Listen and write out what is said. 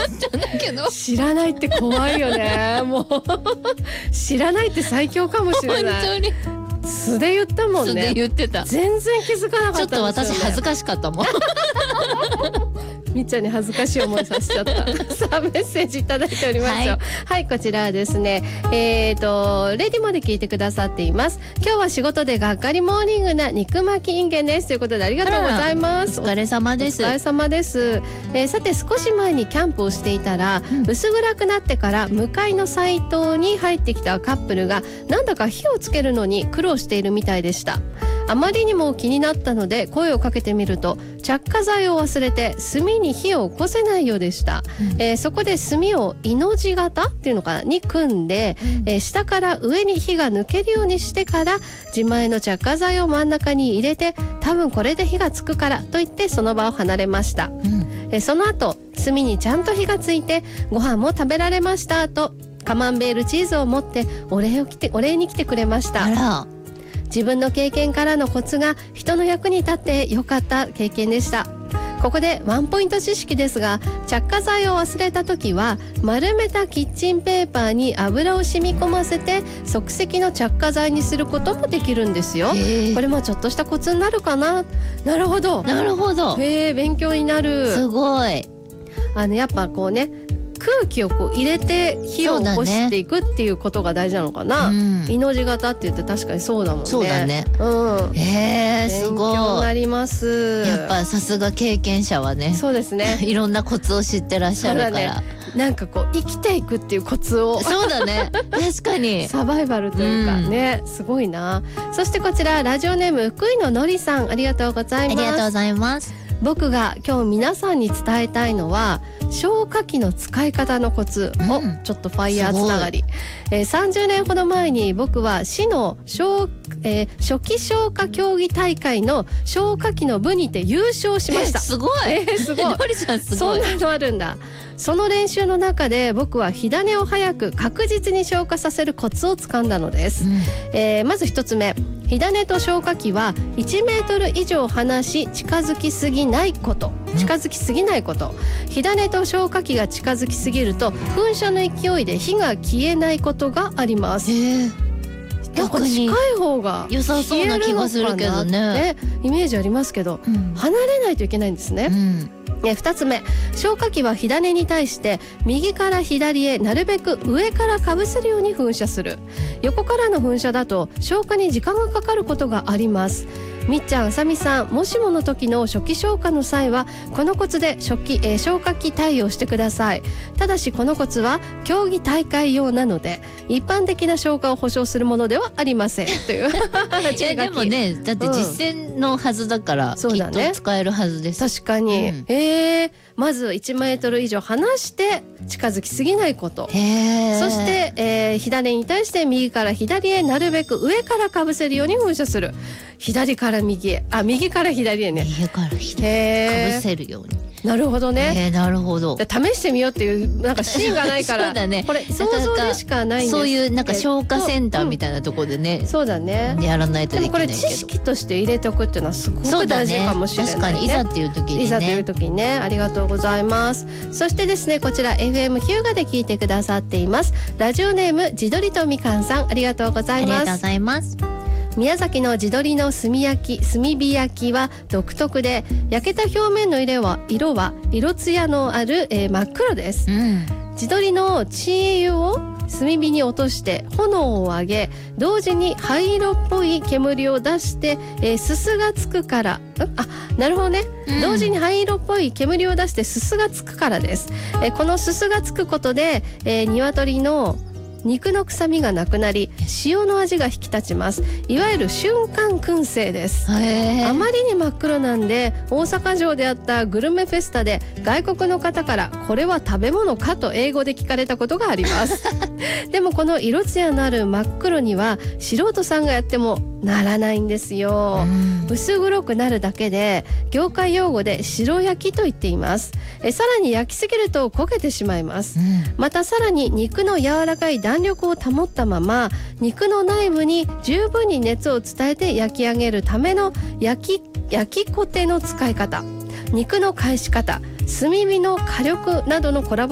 ったんだけど知らないって怖いよね。もう知らないって最強かもしれない。 本当に素で言ったもん素ね。 で言ってた。 全然気づかなかちょっとったんですよね。 私恥ずかしかったもん。 みっちゃんに恥ずかしい思いさせちゃった。さあメッセージいただいておりますよ。はいこちらはですね、レディまで聞いてくださっています。今日は仕事でがっかりモーニングな肉巻きインゲンですということでありがとうございます。 お疲れ様です。 お疲れ様です。さて少し前にキャンプをしていたら、薄暗くなってから向かいのサイトに入ってきたカップルがなんだか火をつけるのに苦労しているみたいでした。あまりにも気になったので声をかけてみると着火剤を忘れて炭に火を起こせないようでした。そこで炭をイの字型っていうのかなに組んで、下から上に火が抜けるようにしてから自前の着火剤を真ん中に入れて多分これで火がつくからと言ってその場を離れました。その後炭にちゃんと火がついてご飯も食べられましたとカマンベールチーズを持ってお礼に来てくれました。 あら、 自分の経験からのコツが人の役に立ってよかった経験でした。ここでワンポイント知識ですが、着火剤を忘れた時は丸めたキッチンペーパーに油を染み込ませて即席の着火剤にすることもできるんですよ。これもちょっとしたコツになるかな。なるほどなるほど。 勉強になる。 すごい。 やっぱこうね空気をこう入れて火を起こしていくっていうことが大事なのかな。イの字型って言って確かにそうだもんね。 そうだね。すごい。 勉強になります。 やっぱさすが経験者はね。 そうですね。 いろんなコツを知ってらっしゃるから。 なんかこう生きていくっていうコツを。 そうだね。確かに。 サバイバルというかね、すごいな。そしてこちらラジオネーム福井ののりさん、ありがとうございます。 ありがとうございます。 僕が今日皆さんに伝えたいのは消火器の使い方のコツを、ちょっとファイヤーつながり、30年ほど前に僕は市の初期消火競技大会の消火器の部にて優勝しました。 すごい、 すごい。 のりさんすごい。 そんなのあるんだ。その練習の中で僕は火種を早く確実に消火させるコツをつかんだのです。まず一つ目、火種と消火器は1メートル以上離し近づきすぎないこと。火種と消火器が近づきすぎると噴射の勢いで火が消えないことがあります。 逆に近い方が良さそうな気がするけどね。 イメージありますけど、離れないといけないんですね。2つ目、消火器は火種に対して右から左へなるべく上からかぶせるように噴射する。横からの噴射だと消火に時間がかかることがあります。みっちゃん、あさみさん、もしもの時の初期消火の際はこのコツで消火器対応してください。ただしこのコツは競技大会用なので一般的な消火を保証するものではありませんというでもね、だって実践のはずだから、きっと使えるはずです。 確かに、まず1メートル以上離して近づきすぎないこと。そして、火種に対して右から左へなるべく上からかぶせるように噴射する。左から右へ、右から左へね。 右から左へかぶせるように。 なるほどね。 なるほど。 試してみようっていうなんかシーンがないからそうだね。 これ想像でしかないんです。 そういうなんか消火センターみたいなところでね。 そうだね。 やらないとできないけど。 でもこれ知識として入れておくっていうのはすごく大事かもしれないね。 確かにいざっていう時にね。 いざという時にね。ありがとうございます。そしてですね、こちら FM 日向で聞いてくださっています。ラジオネーム地鶏とみかんさん、ありがとうございます。 ありがとうございます。 宮崎の地鶏の炭火焼きは独特で、焼けた表面の色は艶のある、真っ黒です。地鶏の血油を炭火に落として炎を上げ、同時に灰色っぽい煙を出して、すすがつくからなるほどね、同時に灰色っぽい煙を出してすすがつくからです。このすすがつくことで、鶏の肉の臭みがなくなり塩の味が引き立ちます。いわゆる瞬間燻製です。あまりに真っ黒なんで大阪城であったグルメフェスタで外国の方からこれは食べ物かと英語で聞かれたことがありますでもこの色艶のある真っ黒には素人さんがやってもならないんですよ。薄黒くなるだけで業界用語で白焼きと言っています。さらに焼きすぎると焦げてしまいます。またさらに肉の柔らかい弾力を保ったまま肉の内部に十分に熱を伝えて焼き上げるための焼きコテの使い方、肉の返し方、炭火の火力などのコラボ